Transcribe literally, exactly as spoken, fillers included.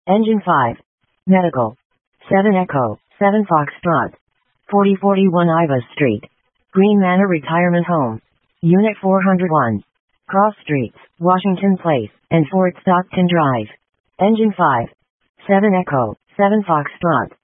Engine five. Medical. seven Echo, seven Foxtrot. forty forty-one Ivas Street. Green Manor Retirement Home. Unit four oh one. Cross Streets, Washington Place, and Fort Stockton Drive. Engine five. seven Echo, seven Foxtrot.